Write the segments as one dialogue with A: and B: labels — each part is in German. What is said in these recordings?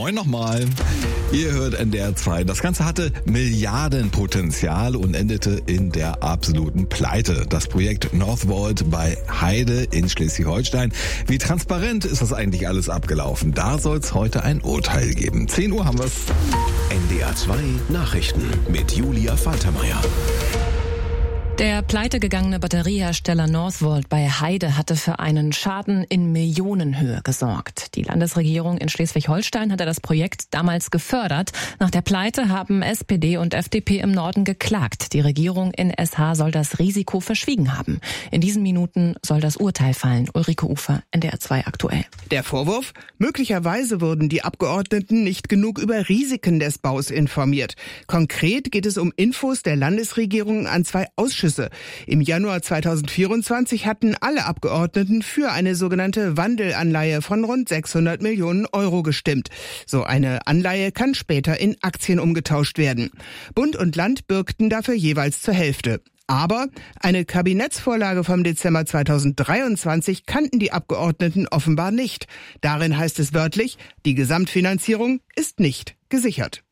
A: Moin nochmal. Ihr hört NDR 2. Das Ganze hatte Milliardenpotenzial und endete in der absoluten Pleite. Das Projekt Northvolt bei Heide in Schleswig-Holstein. Wie transparent ist das eigentlich alles abgelaufen? Da soll es heute ein Urteil geben. 10 Uhr haben wir's.
B: NDR 2 Nachrichten mit Julia Faltermeier.
C: Der pleitegegangene Batteriehersteller Northvolt bei Heide hatte für einen Schaden in Millionenhöhe gesorgt. Die Landesregierung in Schleswig-Holstein hatte das Projekt damals gefördert. Nach der Pleite haben SPD und FDP im Norden geklagt. Die Regierung in SH soll das Risiko verschwiegen haben. In diesen Minuten soll das Urteil fallen. Ulrike Ufer, NDR 2 aktuell.
D: Der Vorwurf? Möglicherweise wurden die Abgeordneten nicht genug über Risiken des Baus informiert. Konkret geht es um Infos der Landesregierung an 2 Ausschüsse. Im Januar 2024 hatten alle Abgeordneten für eine sogenannte Wandelanleihe von rund 600 Millionen Euro gestimmt. So eine Anleihe kann später in Aktien umgetauscht werden. Bund und Land bürgten dafür jeweils zur Hälfte. Aber eine Kabinettsvorlage vom Dezember 2023 kannten die Abgeordneten offenbar nicht. Darin heißt es wörtlich, die Gesamtfinanzierung ist nicht gesichert.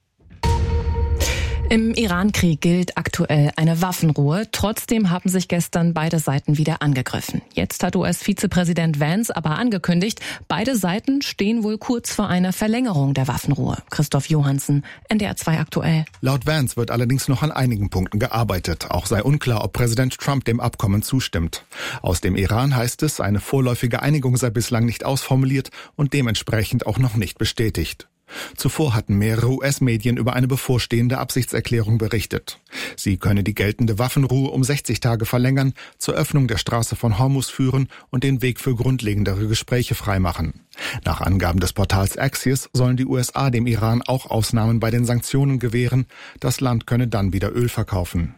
C: Im Iran-Krieg gilt aktuell eine Waffenruhe. Trotzdem haben sich gestern beide Seiten wieder angegriffen. Jetzt hat US-Vizepräsident Vance aber angekündigt, beide Seiten stehen wohl kurz vor einer Verlängerung der Waffenruhe. Christoph Johansen, NDR 2 aktuell.
E: Laut Vance wird allerdings noch an einigen Punkten gearbeitet. Auch sei unklar, ob Präsident Trump dem Abkommen zustimmt. Aus dem Iran heißt es, eine vorläufige Einigung sei bislang nicht ausformuliert und dementsprechend auch noch nicht bestätigt. Zuvor hatten mehrere US-Medien über eine bevorstehende Absichtserklärung berichtet. Sie könne die geltende Waffenruhe um 60 Tage verlängern, zur Öffnung der Straße von Hormuz führen und den Weg für grundlegendere Gespräche freimachen. Nach Angaben des Portals Axios sollen die USA dem Iran auch Ausnahmen bei den Sanktionen gewähren. Das Land könne dann wieder Öl verkaufen.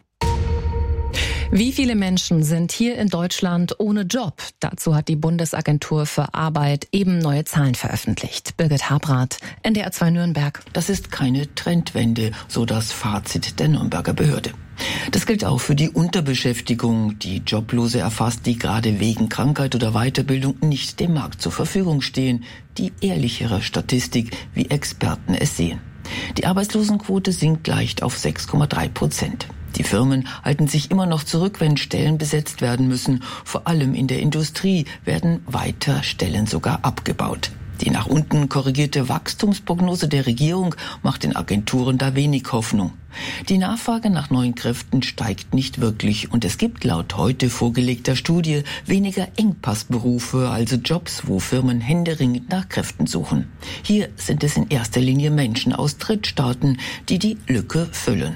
C: Wie viele Menschen sind hier in Deutschland ohne Job? Dazu hat die Bundesagentur für Arbeit eben neue Zahlen veröffentlicht. Birgit Habrath, NDR 2 Nürnberg.
F: Das ist keine Trendwende, so das Fazit der Nürnberger Behörde. Das gilt auch für die Unterbeschäftigung, die Joblose erfasst, die gerade wegen Krankheit oder Weiterbildung nicht dem Markt zur Verfügung stehen. Die ehrlichere Statistik, wie Experten es sehen. Die Arbeitslosenquote sinkt leicht auf 6,3%. Die Firmen halten sich immer noch zurück, wenn Stellen besetzt werden müssen. Vor allem in der Industrie werden weiter Stellen sogar abgebaut. Die nach unten korrigierte Wachstumsprognose der Regierung macht den Agenturen da wenig Hoffnung. Die Nachfrage nach neuen Kräften steigt nicht wirklich und es gibt laut heute vorgelegter Studie weniger Engpassberufe, also Jobs, wo Firmen händeringend nach Kräften suchen. Hier sind es in erster Linie Menschen aus Drittstaaten, die die Lücke füllen.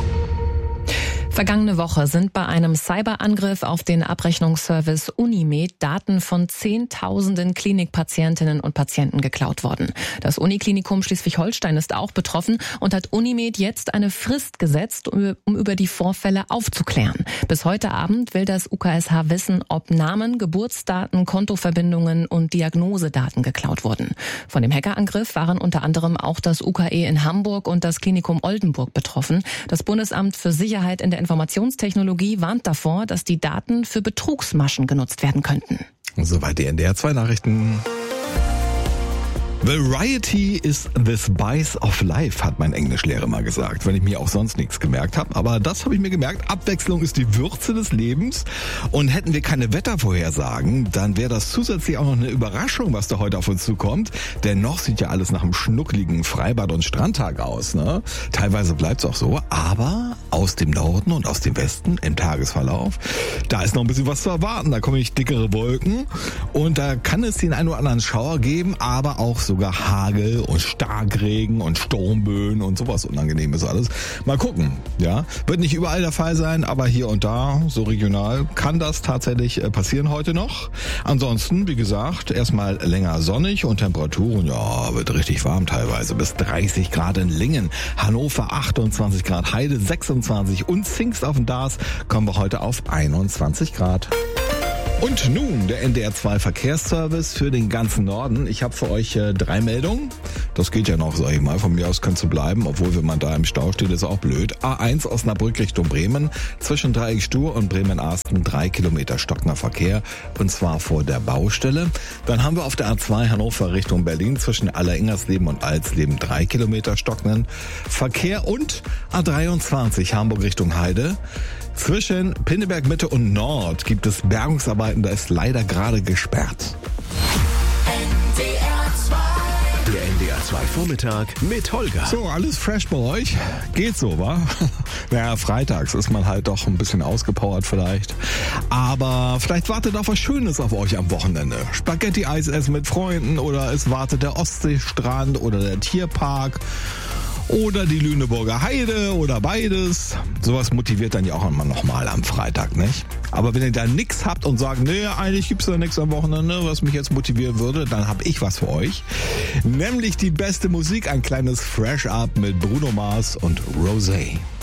C: Vergangene Woche sind bei einem Cyberangriff auf den Abrechnungsservice Unimed Daten von Zehntausenden Klinikpatientinnen und Patienten geklaut worden. Das Uniklinikum Schleswig-Holstein ist auch betroffen und hat Unimed jetzt eine Frist gesetzt, um über die Vorfälle aufzuklären. Bis heute Abend will das UKSH wissen, ob Namen, Geburtsdaten, Kontoverbindungen und Diagnosedaten geklaut wurden. Von dem Hackerangriff waren unter anderem auch das UKE in Hamburg und das Klinikum Oldenburg betroffen. Das Bundesamt für Sicherheit in der Informationstechnologie warnt davor, dass die Daten für Betrugsmaschen genutzt werden könnten.
A: Soweit die NDR 2 Nachrichten. Variety is the spice of life, hat mein Englischlehrer mal gesagt, wenn ich mir auch sonst nichts gemerkt habe. Aber das habe ich mir gemerkt, Abwechslung ist die Würze des Lebens. Und hätten wir keine Wettervorhersagen, dann wäre das zusätzlich auch noch eine Überraschung, was da heute auf uns zukommt. Denn noch sieht ja alles nach einem schnuckligen Freibad- und Strandtag aus, ne? Teilweise bleibt es auch so, aber aus dem Norden und aus dem Westen im Tagesverlauf, da ist noch ein bisschen was zu erwarten. Da kommen nicht dickere Wolken und da kann es den einen oder anderen Schauer geben, aber auch sogar Hagel und Starkregen und Sturmböen und sowas Unangenehmes alles. Mal gucken, ja. Wird nicht überall der Fall sein, aber hier und da, so regional, kann das tatsächlich passieren heute noch. Ansonsten, wie gesagt, erstmal länger sonnig und Temperaturen, ja, wird richtig warm teilweise. Bis 30 Grad in Lingen, Hannover 28 Grad, Heide 26 und Zingst auf dem Dars kommen wir heute auf 21 Grad. Und nun der NDR 2 Verkehrsservice für den ganzen Norden. Ich habe für euch 3 Meldungen. Das geht ja noch, sag ich mal. Von mir aus kannst du bleiben, obwohl wenn man da im Stau steht, ist auch blöd. A1 Osnabrück Richtung Bremen. Zwischen Dreieck-Stur und Bremen-Arsten 3 Kilometer stockender Verkehr. Und zwar vor der Baustelle. Dann haben wir auf der A2 Hannover Richtung Berlin zwischen Aller-Ingersleben und Alsleben 3 Kilometer stockenden Verkehr. Und A23 Hamburg Richtung Heide. Zwischen Pinneberg Mitte und Nord gibt es Bergungsarbeiten, da ist leider gerade gesperrt.
B: Der NDR 2 Vormittag mit Holger.
A: So, alles fresh bei euch? Geht so, wa? Naja, freitags ist man halt doch ein bisschen ausgepowert vielleicht. Aber vielleicht wartet auch was Schönes auf euch am Wochenende. Spaghetti-Eis essen mit Freunden oder es wartet der Ostseestrand oder der Tierpark. Oder die Lüneburger Heide oder beides. Sowas motiviert dann ja auch immer nochmal am Freitag, nicht? Aber wenn ihr da nix habt und sagt, nee, eigentlich gibt's da nix am Wochenende, was mich jetzt motivieren würde, dann habe ich was für euch. Nämlich die beste Musik, ein kleines Fresh-Up mit Bruno Mars und Rosé.